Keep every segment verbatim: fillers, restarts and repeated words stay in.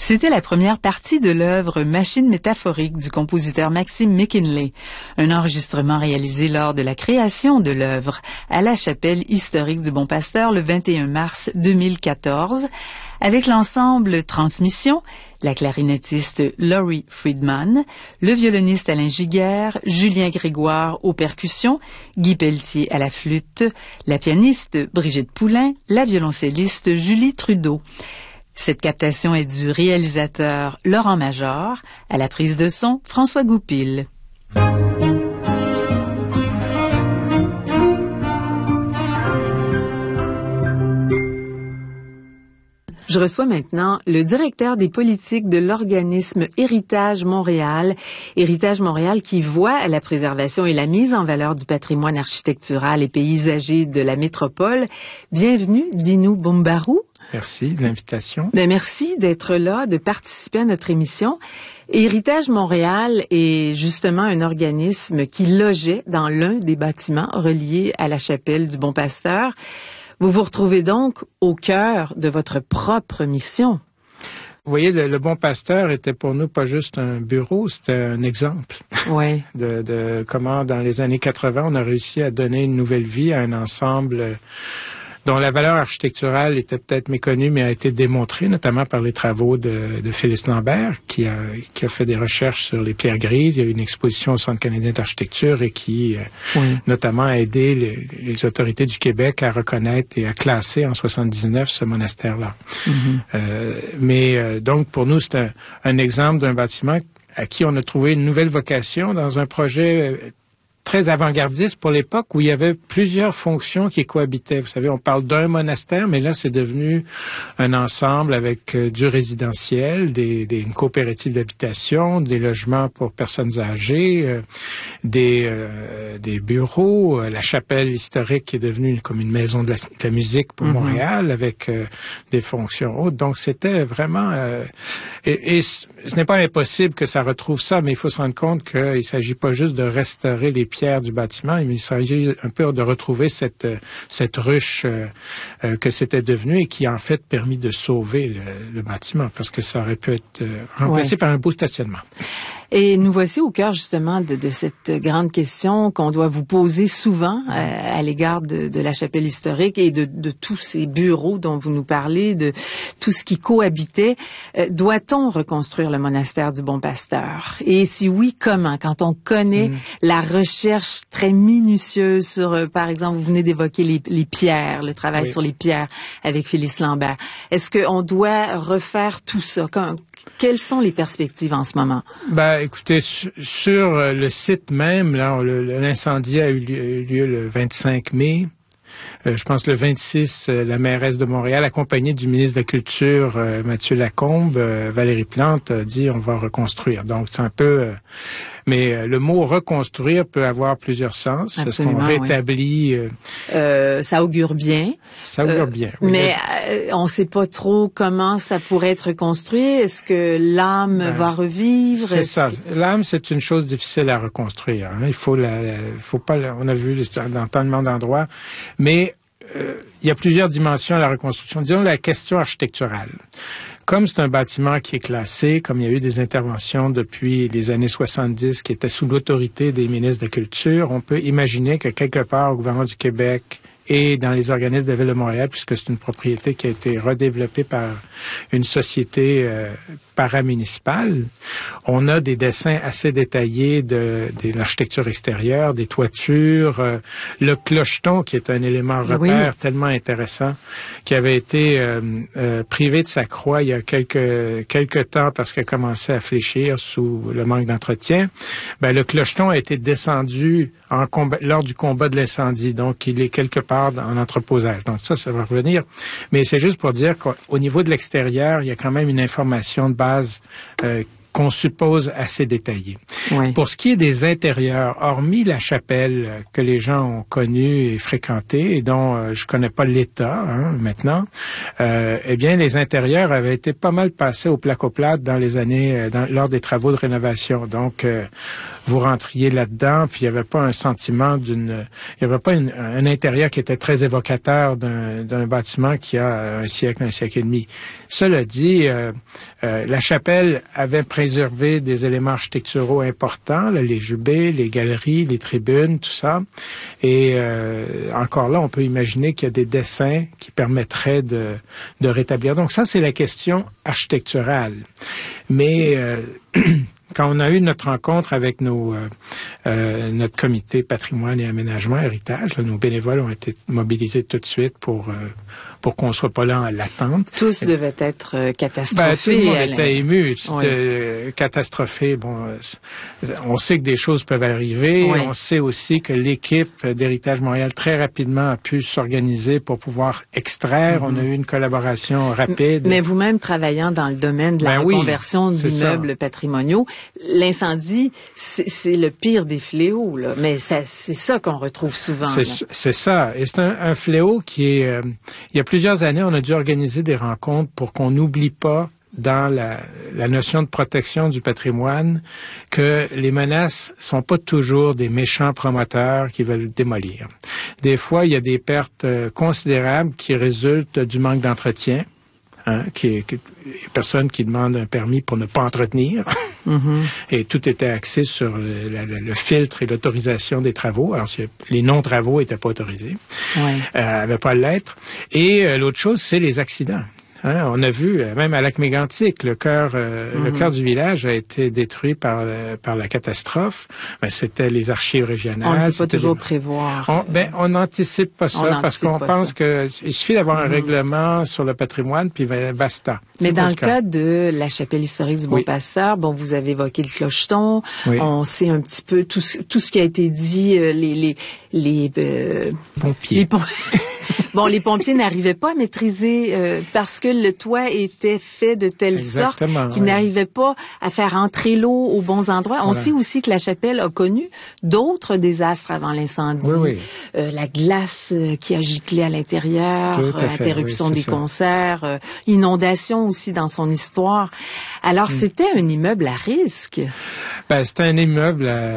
C'était la première partie de l'œuvre Machine métaphorique du compositeur Maxime McKinley, un enregistrement réalisé lors de la création de l'œuvre à la chapelle historique du Bon Pasteur le vingt et un mars deux mille quatorze, avec l'ensemble Transmission, la clarinettiste Laurie Friedman, le violoniste Alain Giguère, Julien Grégoire aux percussions, Guy Pelletier à la flûte, la pianiste Brigitte Poulain, la violoncelliste Julie Trudeau. Cette captation est du réalisateur Laurent Major, à la prise de son François Goupil. Je reçois maintenant le directeur des politiques de l'organisme Héritage Montréal. Héritage Montréal qui voit à la préservation et la mise en valeur du patrimoine architectural et paysager de la métropole. Bienvenue, Dino Boumbarou. Merci de l'invitation. Ben, merci d'être là, de participer à notre émission. Héritage Montréal est justement un organisme qui logeait dans l'un des bâtiments reliés à la chapelle du Bon Pasteur. Vous vous retrouvez donc au cœur de votre propre mission. Vous voyez, le, le Bon Pasteur était pour nous pas juste un bureau, c'était un exemple. Ouais. de, de comment, dans les années quatre-vingts, on a réussi à donner une nouvelle vie à un ensemble dont la valeur architecturale était peut-être méconnue, mais a été démontrée, notamment par les travaux de, de Félix Lambert, qui a, qui a fait des recherches sur les pierres grises. Il y a eu une exposition au Centre canadien d'architecture et qui, oui. notamment, a aidé les, les autorités du Québec à reconnaître et à classer en soixante-dix-neuf ce monastère-là. Mm-hmm. Euh, mais euh, donc, pour nous, c'est un, un exemple d'un bâtiment à qui on a trouvé une nouvelle vocation dans un projet très avant-gardiste pour l'époque où il y avait plusieurs fonctions qui cohabitaient. Vous savez, on parle d'un monastère, mais là, c'est devenu un ensemble avec euh, du résidentiel, des, des, une coopérative d'habitation, des logements pour personnes âgées, euh, des, euh, des bureaux, euh, la chapelle historique qui est devenue comme une maison de la, de la musique pour mm-hmm. Montréal avec euh, des fonctions autres. Donc, c'était vraiment... Euh, et, et ce n'est pas impossible que ça retrouve ça, mais il faut se rendre compte qu'il ne s'agit pas juste de restaurer les pierres du bâtiment, mais il s'agit un peu de retrouver cette cette ruche euh, euh, que c'était devenu et qui a en fait permis de sauver le, le bâtiment parce que ça aurait pu être euh, remplacé ouais. par un beau stationnement. Et nous voici au cœur justement de, de cette grande question qu'on doit vous poser souvent euh, à l'égard de, de la chapelle historique et de, de tous ces bureaux dont vous nous parlez, de tout ce qui cohabitait. Euh, doit-on reconstruire le monastère du Bon Pasteur? Et si oui, comment? Quand on connaît mmh. la recherche très minutieuse sur, euh, par exemple, vous venez d'évoquer les, les pierres, le travail oui. sur les pierres avec Félix Lambert. Est-ce qu'on doit refaire tout ça? Quand, quelles sont les perspectives en ce moment? Ben, écoutez, sur, sur le site même, là, le, l'incendie a eu lieu, lieu le vingt-cinq mai. Euh, je pense le vingt-six, euh, la mairesse de Montréal, accompagnée du ministre de la Culture, euh, Mathieu Lacombe, euh, Valérie Plante, a dit on va reconstruire. Donc, c'est un peu... Euh, mais euh, le mot reconstruire peut avoir plusieurs sens. Absolument, est-ce qu'on rétablit... Oui. Euh, euh, ça augure bien. Ça augure euh, bien, oui. Mais euh, on ne sait pas trop comment ça pourrait être reconstruit. Est-ce que l'âme ben, va revivre? C'est Est-ce ça. que... L'âme, c'est une chose difficile à reconstruire. Hein. Il faut la, la, faut pas... La, on a vu dans tellement d'endroits. Mais euh, il y a plusieurs dimensions à la reconstruction. Disons la question architecturale. Comme c'est un bâtiment qui est classé, comme il y a eu des interventions depuis les années soixante-dix qui étaient sous l'autorité des ministres de la Culture, on peut imaginer que quelque part au gouvernement du Québec et dans les organismes de la Ville de Montréal, puisque c'est une propriété qui a été redéveloppée par une société euh, paramunicipale, on a des dessins assez détaillés de, de l'architecture extérieure, des toitures, euh, le clocheton qui est un élément repère oui. tellement intéressant, qui avait été euh, euh, privé de sa croix il y a quelques quelques temps parce qu'elle commençait à fléchir sous le manque d'entretien. Ben le clocheton a été descendu en combat, lors du combat de l'incendie, donc il est quelque part en entreposage. Donc ça, ça va revenir. Mais c'est juste pour dire qu'au niveau de l'extérieur, il y a quand même une information de base euh, qu'on suppose assez détaillée. Oui. Pour ce qui est des intérieurs, hormis la chapelle que les gens ont connue et fréquentée et dont euh, je connais pas l'état hein, maintenant, euh, eh bien les intérieurs avaient été pas mal passés au placo-plate dans les années, euh, dans, lors des travaux de rénovation. Donc euh, vous rentriez là-dedans, puis il n'y avait pas un sentiment d'une, il n'y avait pas une, un intérieur qui était très évocateur d'un, d'un bâtiment qui a un siècle, un siècle et demi. Cela dit, euh, euh, la chapelle avait préservé des éléments architecturaux importants, là, les jubés, les galeries, les tribunes, tout ça. Et euh, encore là, on peut imaginer qu'il y a des dessins qui permettraient de, de rétablir. Donc ça, c'est la question architecturale. Mais euh, quand on a eu notre rencontre avec nos, euh, euh, notre comité patrimoine et aménagement, héritage, là, nos bénévoles ont été mobilisés tout de suite pour... Euh, pour qu'on soit pas là en l'attente. Tous devaient être euh, catastrophés. Ben, tout le monde Alain. était ému, Oui. euh, catastrophé. Bon, euh, on sait que des choses peuvent arriver. Oui. On sait aussi que l'équipe d'Héritage Montréal très rapidement a pu s'organiser pour pouvoir extraire. Mm-hmm. On a eu une collaboration rapide. Mais vous-même travaillant dans le domaine de la ben reconversion oui, d'immeubles ça. patrimoniaux, l'incendie, c'est, c'est le pire des fléaux, là. Mais ça, c'est ça qu'on retrouve souvent. C'est, c'est ça. Et c'est un, un fléau qui est... Euh, il y a plusieurs années, on a dû organiser des rencontres pour qu'on n'oublie pas dans la, la notion de protection du patrimoine que les menaces sont pas toujours des méchants promoteurs qui veulent démolir. Des fois, il y a des pertes euh, considérables qui résultent du manque d'entretien. Hein, qui, qui, personne qui demande un permis pour ne pas entretenir. Mm-hmm. Et tout était axé sur le, le, le filtre et l'autorisation des travaux. Alors, les non-travaux n'étaient pas autorisés. Ouais. Euh, avaient pas à l'être. Et euh, l'autre chose, c'est les accidents. Hein, on a vu, même à Lac-Mégantic, le cœur, euh, mm-hmm. le cœur du village a été détruit par euh, par la catastrophe. Ben, c'était les archives régionales. On ne peut pas toujours des... prévoir. On, ben, on n'anticipe pas ça parce qu'on pense ça. que il suffit d'avoir mm-hmm. un règlement sur le patrimoine puis ben, basta. Mais c'est dans le, le cas. cas de la chapelle historique du Bon-Pasteur, oui. bon, vous avez évoqué le clocheton. Oui. On sait un petit peu tout ce, tout ce qui a été dit, euh, les les les euh, pompiers. Les pom- Bon, les pompiers n'arrivaient pas à maîtriser euh, parce que le toit était fait de telle Exactement, sorte qu'ils oui. n'arrivaient pas à faire entrer l'eau aux bons endroits. On voilà. sait aussi que la chapelle a connu d'autres désastres avant l'incendie. Oui, oui. Euh, la glace euh, qui a giclé à l'intérieur, euh, interruption oui, des ça. concerts, euh, inondation aussi dans son histoire. Alors, mm. c'était un immeuble à risque. Ben, c'était un immeuble à, à,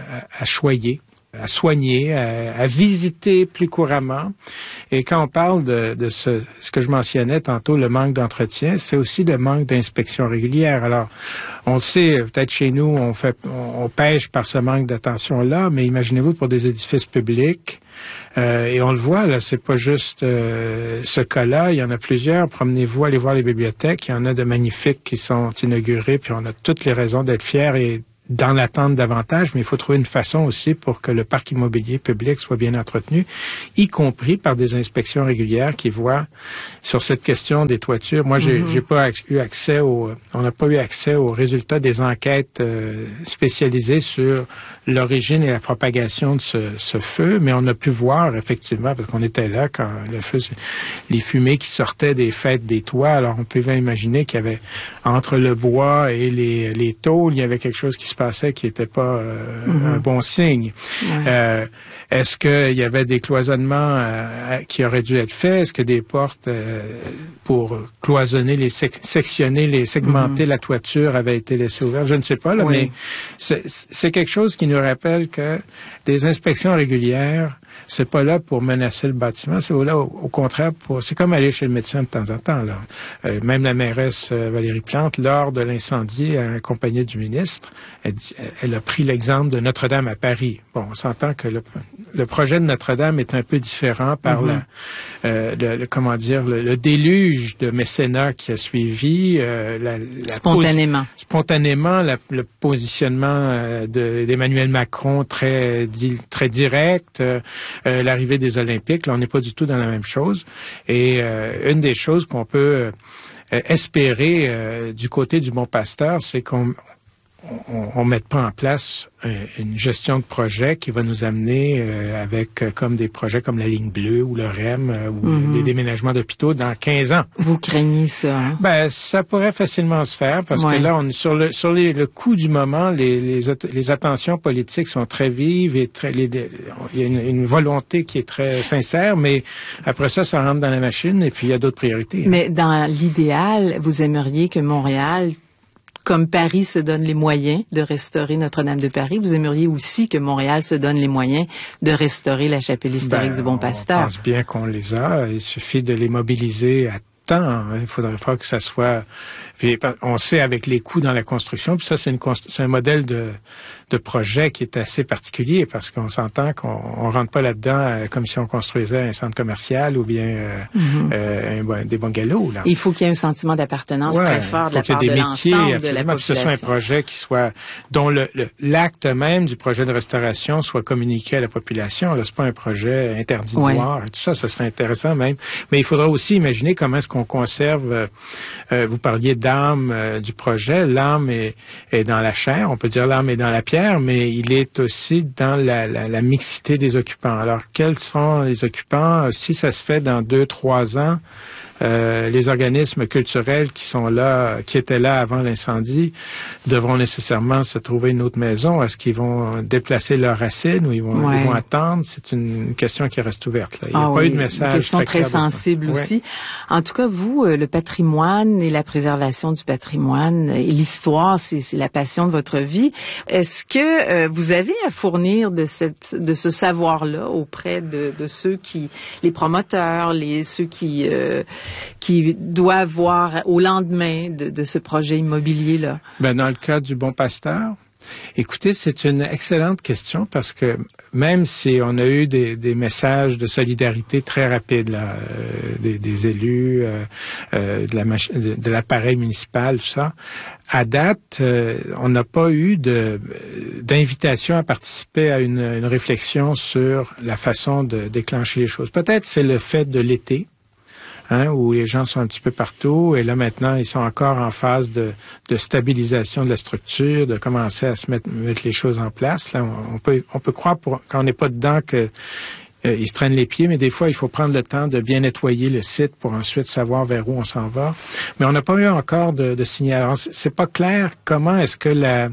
à choyer. à soigner, à, à visiter plus couramment. Et quand on parle de, de ce, ce que je mentionnais tantôt, le manque d'entretien, c'est aussi le manque d'inspection régulière. Alors, on le sait, peut-être chez nous, on fait, on, on pêche par ce manque d'attention-là, mais imaginez-vous pour des édifices publics, euh, et on le voit, là, c'est pas juste euh, ce cas-là, il y en a plusieurs. Promenez-vous, allez voir les bibliothèques, il y en a de magnifiques qui sont inaugurées, puis on a toutes les raisons d'être fiers et dans l'attente davantage, mais il faut trouver une façon aussi pour que le parc immobilier public soit bien entretenu, y compris par des inspections régulières qui voient sur cette question des toitures. Moi, j'ai, mm-hmm. j'ai pas eu accès au, on n'a pas eu accès aux résultats des enquêtes euh, spécialisées sur l'origine et la propagation de ce, ce feu, mais on a pu voir effectivement, parce qu'on était là quand le feu, les fumées qui sortaient des fêtes des toits. Alors, on pouvait imaginer qu'il y avait entre le bois et les, les tôles, il y avait quelque chose qui se passait qui n'était pas euh, mm-hmm. un bon signe. Ouais. Euh, est-ce qu'il y avait des cloisonnements euh, qui auraient dû être faits? Est-ce que des portes euh, pour cloisonner, les sec- sectionner, les segmenter mm-hmm. la toiture avaient été laissées ouvertes? Je ne sais pas, là, oui. mais c'est, c'est quelque chose qui nous rappelle que des inspections régulières, c'est pas là pour menacer le bâtiment, c'est là au, au contraire pour, c'est comme aller chez le médecin de temps en temps, là. Euh, même la mairesse euh, Valérie Plante, lors de l'incendie, accompagnée du ministre, elle, elle a pris l'exemple de Notre-Dame à Paris. Bon, on s'entend que le, le projet de Notre-Dame est un peu différent par mm-hmm. la, euh, le, le, comment dire, le, le déluge de mécénat qui a suivi, euh, la, la spontanément, posi- spontanément, la, le positionnement euh, de, d'Emmanuel Macron très, di, très direct. Euh, Euh, l'arrivée des Olympiques, là, on n'est pas du tout dans la même chose. Et euh, une des choses qu'on peut euh, espérer euh, du côté du Bon-Pasteur, c'est qu'on on, on mette pas en place une gestion de projet qui va nous amener euh, avec euh, comme des projets comme la ligne bleue ou le R E M euh, ou mm-hmm. des déménagements d'hôpitaux dans quinze ans. Vous craignez ça? Hein? Ben, ça pourrait facilement se faire parce ouais. que là, on sur le sur les, le coup du moment, les, les les attentions politiques sont très vives et très les, il y a une, une volonté qui est très sincère, mais après ça, ça rentre dans la machine et puis il y a d'autres priorités. Mais hein. Dans l'idéal, vous aimeriez que Montréal, comme Paris se donne les moyens de restaurer Notre-Dame de Paris, vous aimeriez aussi que Montréal se donne les moyens de restaurer la chapelle historique ben, du Bon-Pasteur. Je pense bien qu'on les a. Il suffit de les mobiliser à temps. Il faudrait pas que ça soit... Puis, on sait avec les coûts dans la construction, puis ça, c'est, une, c'est un modèle de, de projet qui est assez particulier parce qu'on s'entend qu'on on rentre pas là-dedans euh, comme si on construisait un centre commercial ou bien euh, mm-hmm. euh, un, des bungalows. Là. Il faut qu'il y ait un sentiment d'appartenance ouais, très fort de la part de l'ensemble de la population. Que ce soit un projet qui soit, dont le, le, l'acte même du projet de restauration soit communiqué à la population. Là, c'est pas un projet interdit de ouais. voir et tout ça, ça serait intéressant même. Mais il faudra aussi imaginer comment est-ce qu'on conserve, euh, euh, vous parliez d'âme euh, du projet. L'âme est, est dans la chair, on peut dire l'âme est dans la pierre, mais il est aussi dans la, la, la mixité des occupants. Alors, quels sont les occupants? Si ça se fait dans deux, trois ans, Euh, les organismes culturels qui sont là, qui étaient là avant l'incendie, devront nécessairement se trouver une autre maison. Est-ce qu'ils vont déplacer leurs racines ou ils vont, ouais. ils vont attendre? C'est une question qui reste ouverte. Là. Il n'y a ah pas oui, eu de message. Une question très, très sensible aussi. Ouais. En tout cas, vous, le patrimoine et la préservation du patrimoine et l'histoire, c'est, c'est la passion de votre vie. Est-ce que euh, vous avez à fournir de cette, de ce savoir-là auprès de, de ceux qui, les promoteurs, les ceux qui euh, qui doivent voir au lendemain de, de ce projet immobilier-là? Ben, dans le cas du Bon-Pasteur, écoutez, c'est une excellente question parce que même si on a eu des, des messages de solidarité très rapides, là, euh, des, des élus, euh, euh, de, la machi- de, de l'appareil municipal, tout ça, à date, euh, on n'a pas eu de, d'invitation à participer à une, une réflexion sur la façon de déclencher les choses. Peut-être c'est le fait de l'été. Hein, où les gens sont un petit peu partout et là maintenant ils sont encore en phase de, de stabilisation de la structure, de commencer à se mettre, mettre les choses en place. Là, on, on peut on peut croire pour, quand on n'est pas dedans que euh, ils se traînent les pieds, mais des fois il faut prendre le temps de bien nettoyer le site pour ensuite savoir vers où on s'en va. Mais on n'a pas eu encore de, de signal. Alors, c'est pas clair comment est-ce que la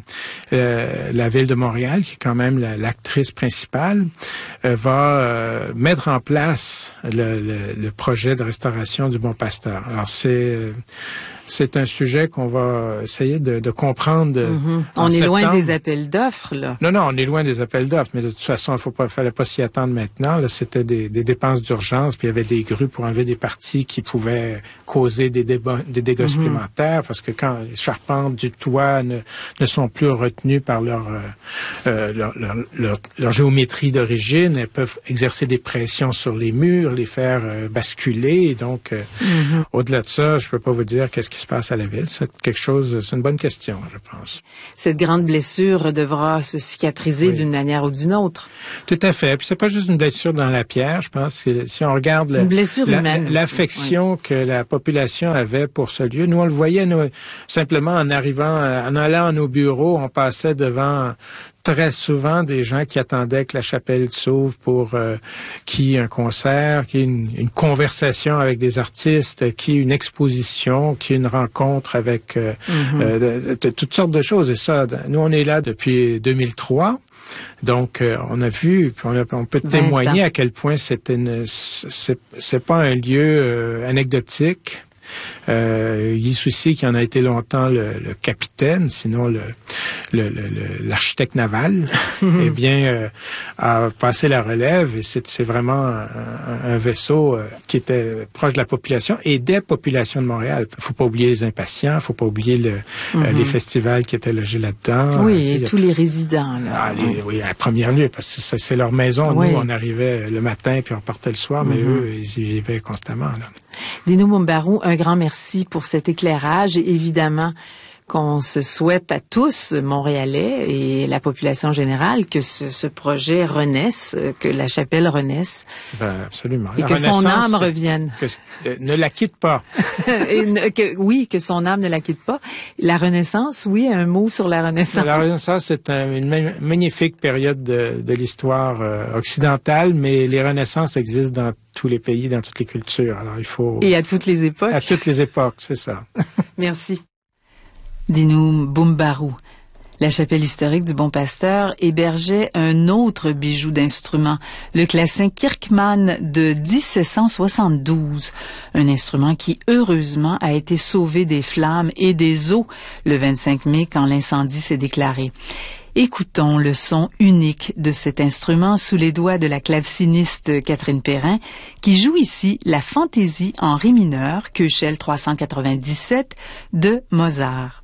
euh, la ville de Montréal, qui est quand même la, l'actrice principale, euh, va euh, mettre en place le, le, le projet de restauration du Bon-Pasteur. Alors c'est euh, c'est un sujet qu'on va essayer de, de comprendre. De, mm-hmm. On est septembre. Loin des appels d'offres, là. Non, non, on est loin des appels d'offres, mais de toute façon, il faut pas, fallait pas s'y attendre maintenant. Là, c'était des, des dépenses d'urgence, puis il y avait des grues pour enlever des parties qui pouvaient causer des, débats, des dégâts mm-hmm. supplémentaires, parce que quand les charpentes du toit ne, ne sont plus retenues par leur, euh, leur, leur, leur, leur géométrie d'origine, elles peuvent exercer des pressions sur les murs, les faire euh, basculer. Donc, euh, mm-hmm. au-delà de ça, je peux pas vous dire qu'est-ce qui se passe à la ville. C'est quelque chose, c'est une bonne question, je pense. Cette grande blessure devra se cicatriser oui. d'une manière ou d'une autre. Tout à fait. Puis c'est pas juste une blessure dans la pierre, je pense. Que si on regarde le, une blessure la, humaine, l'affection oui. que la population avait pour ce lieu, nous on le voyait nous, simplement en arrivant, en allant à nos bureaux, on passait devant très souvent des gens qui attendaient que la chapelle s'ouvre pour euh, qu'il y ait un concert, qu'il y ait une, une conversation avec des artistes, qu'il y ait une exposition, qu'il y ait une rencontre avec euh, mm-hmm. euh, de, de, de, toutes sortes de choses. Et ça, nous, on est là depuis deux mille trois. Donc, euh, on a vu, puis on, a, on peut témoigner à quel point c'est, une, c'est, c'est pas un lieu euh, anecdotique. Euh, Guy Soucy, qui en a été longtemps le, le capitaine, sinon le, le, le, le l'architecte naval, eh bien, euh, a passé la relève et c'est, c'est vraiment un, un vaisseau euh, qui était proche de la population et des populations de Montréal. Faut pas oublier les impatients, faut pas oublier le, mm-hmm. euh, les festivals qui étaient logés là-dedans. Oui, euh, et tous les résidents. Là. Ah, les, oui, à première lieu, parce que c'est, c'est leur maison. Oui. Nous, on arrivait le matin puis on partait le soir, mais mm-hmm. eux, ils y vivaient constamment. Là. Dino Mombaru, un grand merci pour cet éclairage et évidemment qu'on se souhaite à tous, Montréalais et la population générale, que ce, ce projet renaisse, que la chapelle renaisse. Ben, absolument. Et la que son âme revienne. Que, euh, ne la quitte pas. et ne, que, oui, que son âme ne la quitte pas. La Renaissance, oui, un mot sur la Renaissance. La Renaissance, c'est un, une ma- magnifique période de, de l'histoire euh, occidentale, mais les Renaissances existent dans tous les pays, dans toutes les cultures. Alors, il faut... Et à toutes les époques. À toutes les époques, c'est ça. Merci. Dinoum Boumbarou. La chapelle historique du Bon Pasteur hébergeait un autre bijou d'instrument, le clavecin Kirkman de dix-sept cent soixante-douze, un instrument qui, heureusement, a été sauvé des flammes et des eaux le vingt-cinq mai quand l'incendie s'est déclaré. Écoutons le son unique de cet instrument sous les doigts de la claveciniste Catherine Perrin, qui joue ici la fantaisie en ré mineur, Köchel trois cent quatre-vingt-dix-sept, de Mozart.